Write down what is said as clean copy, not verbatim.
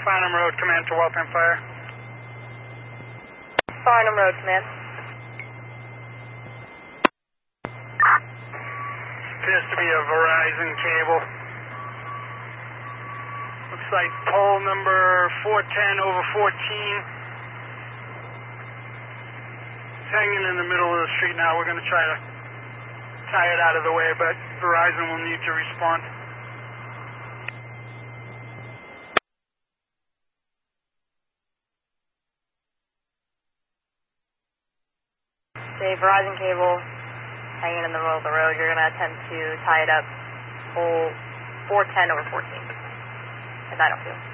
Farnham Road, command to Waltham Fire. Farnham Road, command. Appears to be a Verizon cable. Looks like pole number 410 over 14. It's hanging in the middle of the street now. We're going to try to tie it out of the way, but Verizon will need to respond. Okay, Verizon cable hanging in the middle of the road. You're going to attempt to tie it up pole 410 over 14 at 902.